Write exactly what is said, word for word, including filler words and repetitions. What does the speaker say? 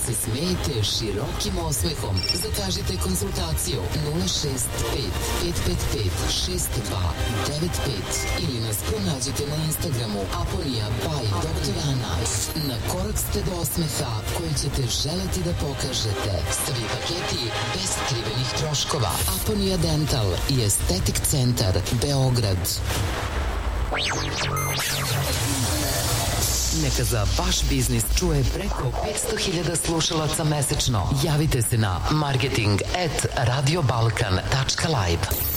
se smejete širokim osmehom. Zakažite konsultaciju nula šest pet pet pet pet šest dva devet pet ili nas pronađite na Instagramu Aponija by doktor Ana. Na korak ste do osmeha koji ćete želeti da pokažete. Svi paketi bez skrivenih troškova. Aponija Dental i Estetik centar Beograd. Neka za vaš biznis čuje preko petsto hiljada slušalaca mesečno. Javite se na marketing at radiobalkan tačka live.